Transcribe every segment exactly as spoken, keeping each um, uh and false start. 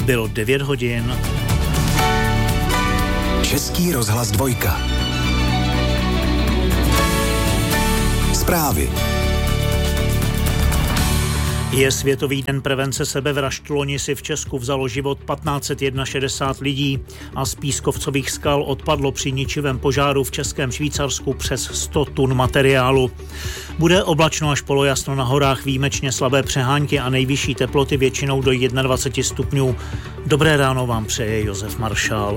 Bylo devět hodin. Český rozhlas dvojka. Zprávy. Je Světový den prevence sebevražd. Loni si v Česku vzalo život patnáct set šedesát jedna lidí a z pískovcových skal odpadlo při ničivém požáru v Českém Švýcarsku přes sto tun materiálu. Bude oblačno až polojasno, na horách výjimečně slabé přehánky a nejvyšší teploty většinou do dvacet jedna stupňů. Dobré ráno vám přeje Josef Maršál.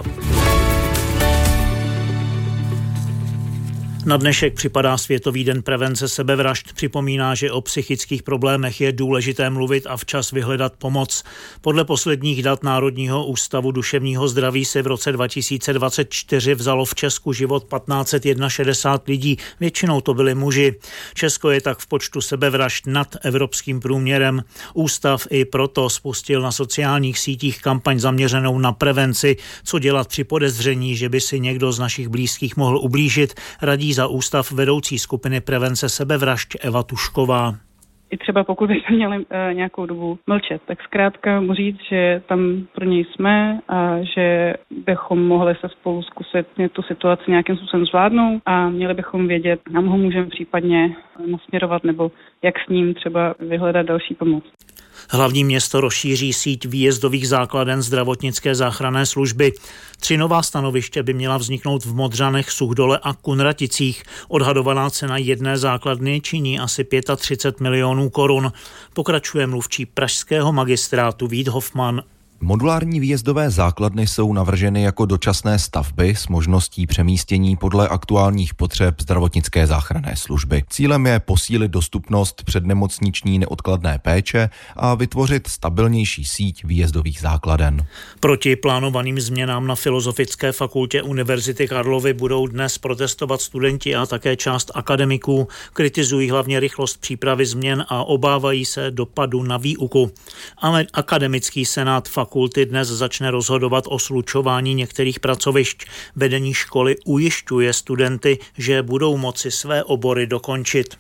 Na dnešek připadá Světový den prevence sebevražd. Připomíná, že o psychických problémech je důležité mluvit a včas vyhledat pomoc. Podle posledních dat Národního ústavu duševního zdraví se v roce dva tisíce dvacet čtyři vzalo v Česku život patnáct set šedesát jedna lidí, většinou to byli muži. Česko je tak v počtu sebevražd nad evropským průměrem. Ústav i proto spustil na sociálních sítích kampaň zaměřenou na prevenci, co dělat při podezření, že by si někdo z našich blízkých mohl ublížit, radí za ústav vedoucí skupiny prevence sebevražd Eva Tušková. I třeba pokud bychom měli e, nějakou dobu mlčet, tak zkrátka mu říct, že tam pro něj jsme a že bychom mohli se spolu zkusit tu situaci nějakým způsobem zvládnout a měli bychom vědět, kam ho můžeme případně nasměrovat nebo jak s ním třeba vyhledat další pomoc. Hlavní město rozšíří síť výjezdových základen zdravotnické záchranné služby. Tři nová stanoviště by měla vzniknout v Modřanech, Suchdole a Kunraticích. Odhadovaná cena jedné základny činí asi třicet pět milionů korun. Pokračuje mluvčí pražského magistrátu Vít Hofman. Modulární výjezdové základny jsou navrženy jako dočasné stavby s možností přemístění podle aktuálních potřeb zdravotnické záchranné služby. Cílem je posílit dostupnost přednemocniční neodkladné péče a vytvořit stabilnější síť výjezdových základen. Proti plánovaným změnám na Filozofické fakultě Univerzity Karlovy budou dnes protestovat studenti a také část akademiků. Kritizují hlavně rychlost přípravy změn a obávají se dopadu na výuku. Akademický senát fakulty dnes začne rozhodovat o slučování některých pracovišť. Vedení školy ujišťuje studenty, že budou moci své obory dokončit.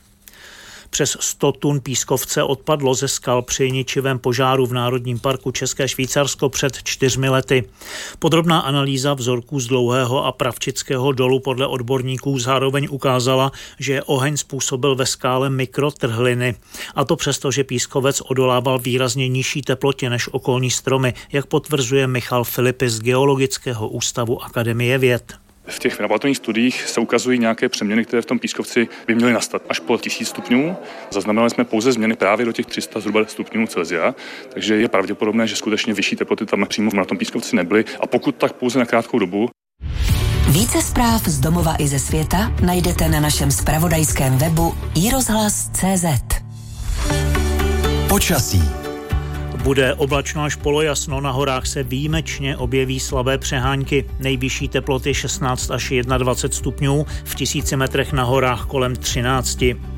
Přes sto tun pískovce odpadlo ze skal při ničivém požáru v Národním parku České Švýcarsko před čtyřmi lety. Podrobná analýza vzorků z Dlouhého a Pravčického dolu podle odborníků zároveň ukázala, že oheň způsobil ve skále mikrotrhliny. A to přesto, že pískovec odolával výrazně nižší teplotě než okolní stromy, jak potvrzuje Michal Filipy z Geologického ústavu Akademie věd. V těch laboratorních studiích se ukazují nějaké přeměny, které v tom pískovci by měly nastat až po tisíc stupňů. Zaznamenali jsme pouze změny právě do těch tři sta zhruba stupňů Celsia, takže je pravděpodobné, že skutečně vyšší teploty tam přímo na tom pískovci nebyly a pokud tak pouze na krátkou dobu. Více zpráv z domova i ze světa najdete na našem zpravodajském webu i rozhlas tečka cé zet. Počasí. Bude oblačno až polojasno, na horách se výjimečně objeví slabé přehánky. Nejvyšší teploty šestnáct až dvacet jedna stupňů, v tisíci metrech na horách kolem třináct.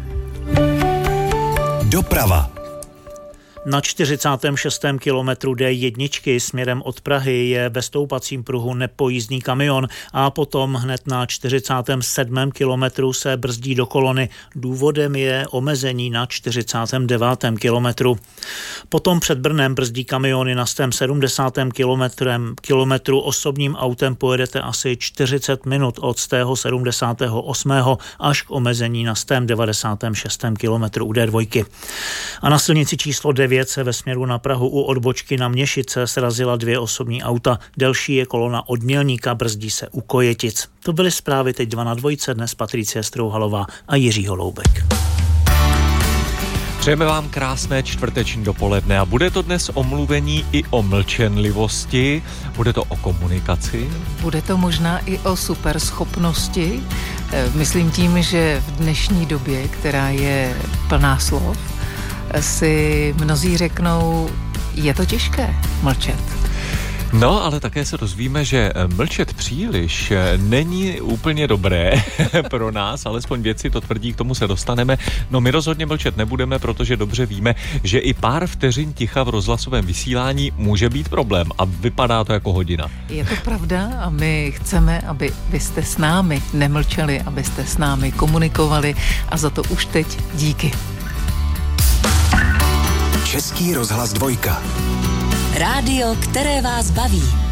Doprava. Na čtyřicátém šestém kilometru dé jedna směrem od Prahy je ve stoupacím pruhu nepojízdný kamion a potom hned na čtyřicátém sedmém kilometru se brzdí do kolony. Důvodem je omezení na čtyřicátém devátém kilometru. Potom před Brnem brzdí kamiony na stém sedmdesátém kilometru. Osobním autem pojedete asi čtyřicet minut od stého sedmdesátého osmého až k omezení na stém devadesátém šestém kilometru u dé dva. A na silnici číslo devět se ve směru na Prahu u odbočky na Měšice srazila dvě osobní auta. Delší je kolona od Mělníka, brzdí se u Kojetic. To byly zprávy teď dva na dvojce, dnes Patricie Strouhalová a Jiří Holoubek. Přejeme vám krásné čtvrteční dopoledne a bude to dnes o mluvení i o mlčenlivosti, bude to o komunikaci. Bude to možná i o superschopnosti. Myslím tím, že v dnešní době, která je plná slov, si mnozí řeknou, je to těžké mlčet. No, ale také se dozvíme, že mlčet příliš není úplně dobré pro nás, alespoň vědci to tvrdí, k tomu se dostaneme. No my rozhodně mlčet nebudeme, protože dobře víme, že i pár vteřin ticha v rozhlasovém vysílání může být problém a vypadá to jako hodina. Je to pravda a my chceme, aby vy jste s námi nemlčeli, abyste s námi komunikovali a za to už teď díky. Český rozhlas dvojka. Rádio, které vás baví.